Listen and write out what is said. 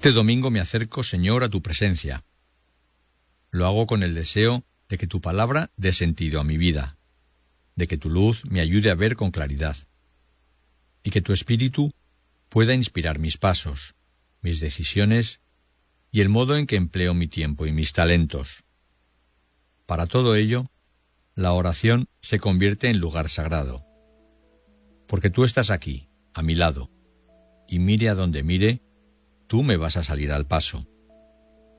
Este domingo me acerco, Señor, a tu presencia. Lo hago con el deseo de que tu palabra dé sentido a mi vida, de que tu luz me ayude a ver con claridad, y que tu espíritu pueda inspirar mis pasos, mis decisiones y el modo en que empleo mi tiempo y mis talentos. Para todo ello, la oración se convierte en lugar sagrado, porque tú estás aquí, a mi lado, y mire a donde mire, tú me vas a salir al paso.